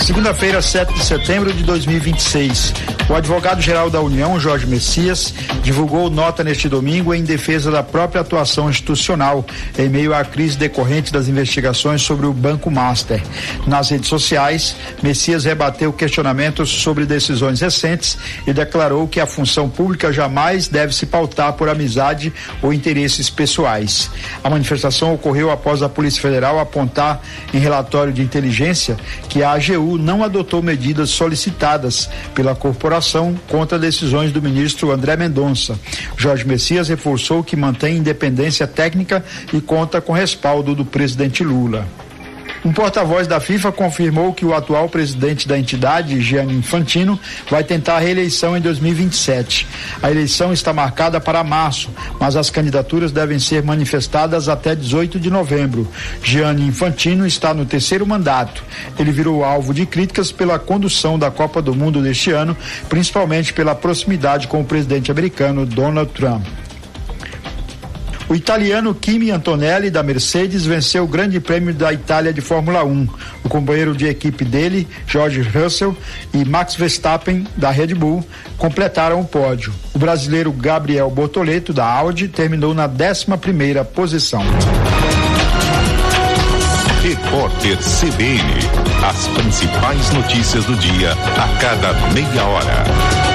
Segunda-feira, 7 de setembro de 2026. O advogado-geral da União, Jorge Messias, divulgou nota neste domingo em defesa da própria atuação institucional em meio à crise decorrente das investigações sobre o Banco Master. Nas redes sociais, Messias rebateu questionamentos sobre decisões recentes e declarou que a função pública jamais deve se pautar por amizade ou interesses pessoais. A manifestação ocorreu após a Polícia Federal apontar em relatório de inteligência que a AGU não adotou medidas solicitadas pela corporação contra decisões do ministro André Mendonça. Jorge Messias reforçou que mantém independência técnica e conta com respaldo do presidente Lula. Um porta-voz da FIFA confirmou que o atual presidente da entidade, Gianni Infantino, vai tentar a reeleição em 2027. A eleição está marcada para março, mas as candidaturas devem ser manifestadas até 18 de novembro. Gianni Infantino está no 3º mandato. Ele virou alvo de críticas pela condução da Copa do Mundo deste ano, principalmente pela proximidade com o presidente americano Donald Trump. O italiano Kimi Antonelli, da Mercedes, venceu o Grande Prêmio da Itália de Fórmula 1. O companheiro de equipe dele, George Russell, e Max Verstappen, da Red Bull, completaram o pódio. O brasileiro Gabriel Bortoleto, da Audi, terminou na 11ª posição. Repórter CBN. As principais notícias do dia a cada meia hora.